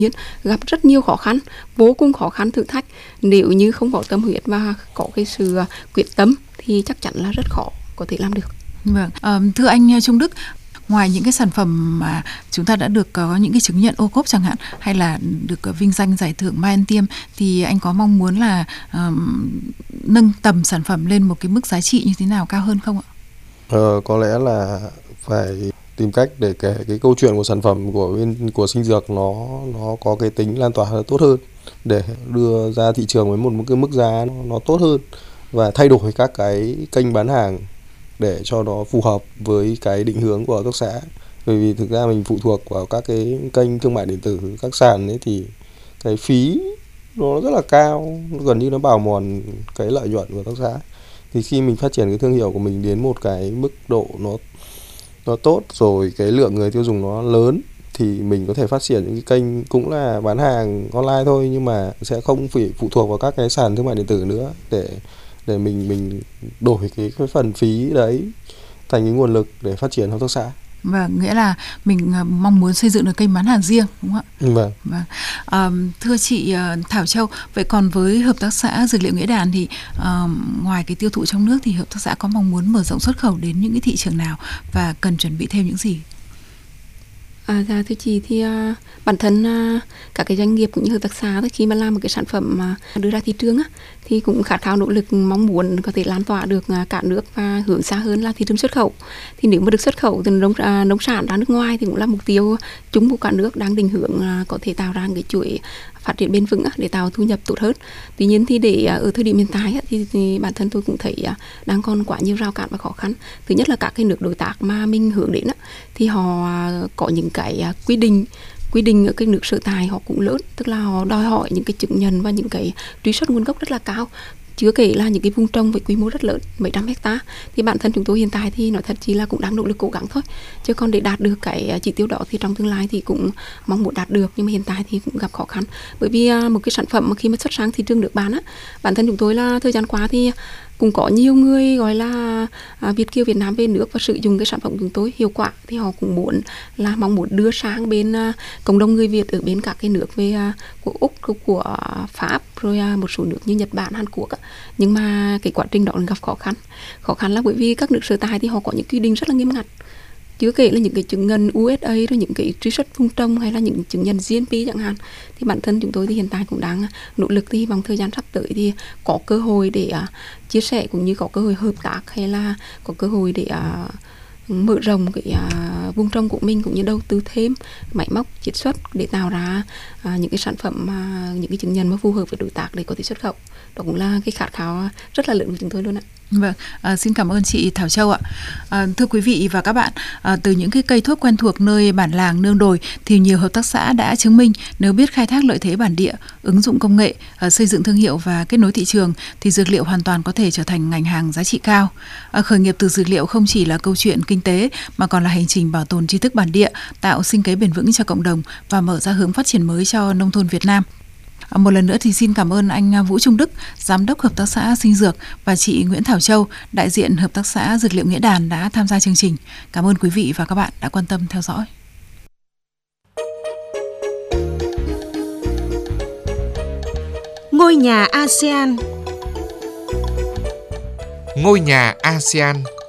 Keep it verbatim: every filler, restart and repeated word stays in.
gặp rất nhiều khó khăn, vô cùng khó khăn thử thách. Nếu như không có tâm huyết và có cái sự quyết tâm thì chắc chắn là rất khó có thể làm được. Vâng, à, thưa anh Trung Đức, ngoài những cái sản phẩm mà chúng ta đã được có những cái chứng nhận ô cốp chẳng hạn, hay là được vinh danh giải thưởng Mai Anh Tiêm, thì anh có mong muốn là um, nâng tầm sản phẩm lên một cái mức giá trị như thế nào cao hơn không ạ? Ờ, có lẽ là phải tìm cách để kể cái câu chuyện của sản phẩm của bên của Sinh Dược nó nó có cái tính lan tỏa tốt hơn, để đưa ra thị trường với một, một cái mức giá nó, nó tốt hơn, và thay đổi các cái kênh bán hàng để cho nó phù hợp với cái định hướng của hợp tác xã. Bởi vì thực ra mình phụ thuộc vào các cái kênh thương mại điện tử, các sàn ấy, thì cái phí nó rất là cao, gần như nó bào mòn cái lợi nhuận của hợp tác xã. Thì khi mình phát triển cái thương hiệu của mình đến một cái mức độ nó nó tốt rồi, cái lượng người tiêu dùng nó lớn, thì mình có thể phát triển những cái kênh cũng là bán hàng online thôi, nhưng mà sẽ không phải phụ thuộc vào các cái sàn thương mại điện tử nữa, để để mình mình đổi cái, cái phần phí đấy thành cái nguồn lực để phát triển hợp tác xã. Và nghĩa là mình mong muốn xây dựng được kênh bán hàng riêng, đúng không ạ? Vâng. Vâng. À, thưa chị Thảo Châu, vậy còn với hợp tác xã Dược liệu Nghĩa Đàn thì à, ngoài cái tiêu thụ trong nước thì hợp tác xã có mong muốn mở rộng xuất khẩu đến những cái thị trường nào và cần chuẩn bị thêm những gì? À, dạ, thưa chị thì uh, bản thân uh, các cái doanh nghiệp cũng như hợp tác xã khi mà làm một cái sản phẩm uh, đưa ra thị trường uh, thì cũng khát khao nỗ lực mong muốn có thể lan tỏa được uh, cả nước và hướng xa hơn là thị trường xuất khẩu. Thì nếu mà được xuất khẩu từ nông, uh, nông sản ra nước ngoài thì cũng là mục tiêu chung của cả nước, đang định hướng uh, có thể tạo ra cái chuỗi phát triển bền vững để tạo thu nhập tốt hơn. Tuy nhiên thì để ở thời điểm hiện tại thì, thì bản thân tôi cũng thấy đang còn quá nhiều rào cản và khó khăn. Thứ nhất là các cái nước đối tác mà mình hướng đến thì họ có những cái quy định quy định ở cái nước sở tại họ cũng lớn, tức là họ đòi hỏi những cái chứng nhận và những cái truy xuất nguồn gốc rất là cao. Chưa kể là những cái vùng trồng với quy mô rất lớn, mấy trăm hecta, thì bản thân chúng tôi hiện tại thì nói thật chỉ là cũng đang nỗ lực cố gắng thôi, chứ còn để đạt được cái chỉ tiêu đó thì trong tương lai thì cũng mong muốn đạt được, nhưng mà hiện tại thì cũng gặp khó khăn. Bởi vì một cái sản phẩm mà khi mà xuất sang thị trường nước bán á, bản thân chúng tôi là thời gian qua thì cũng có nhiều người gọi là à, Việt kiều Việt Nam về nước và sử dụng cái sản phẩm của chúng tôi hiệu quả, thì họ cũng muốn là mong muốn đưa sang bên à, cộng đồng người Việt ở bên các cái nước về à, của Úc, của Pháp, rồi à, một số nước như Nhật Bản, Hàn Quốc á. Nhưng mà cái quá trình đó gặp khó khăn khó khăn là bởi vì các nước sở tại thì họ có những quy định rất là nghiêm ngặt, chưa kể là những cái chứng nhận u ét a, rồi những cái truy xuất vùng trồng, hay là những chứng nhận giê en pê chẳng hạn. Thì bản thân chúng tôi thì hiện tại cũng đang nỗ lực, thì bằng thời gian sắp tới thì có cơ hội để uh, chia sẻ cũng như có cơ hội hợp tác, hay là có cơ hội để uh, mở rộng cái uh, vùng trồng của mình, cũng như đầu tư thêm máy móc chiết xuất để tạo ra uh, những cái sản phẩm, uh, những cái chứng nhận mà phù hợp với đối tác để có thể xuất khẩu. Đó cũng là cái khát khao rất là lớn của chúng tôi luôn ạ. Vâng, à, xin cảm ơn chị Thảo Châu ạ. À, thưa quý vị và các bạn, à, từ những cái cây thuốc quen thuộc nơi bản làng nương đồi thì nhiều hợp tác xã đã chứng minh nếu biết khai thác lợi thế bản địa, ứng dụng công nghệ, à, xây dựng thương hiệu và kết nối thị trường thì dược liệu hoàn toàn có thể trở thành ngành hàng giá trị cao. À, khởi nghiệp từ dược liệu không chỉ là câu chuyện kinh tế mà còn là hành trình bảo tồn tri thức bản địa, tạo sinh kế bền vững cho cộng đồng và mở ra hướng phát triển mới cho nông thôn Việt Nam. Một lần nữa thì xin cảm ơn anh Vũ Trung Đức, Giám đốc Hợp tác xã Sinh Dược, và chị Nguyễn Thảo Châu, đại diện Hợp tác xã Dược liệu Nghĩa Đàn đã tham gia chương trình. Cảm ơn quý vị và các bạn đã quan tâm theo dõi. Ngôi nhà a sê an. Ngôi nhà a sê an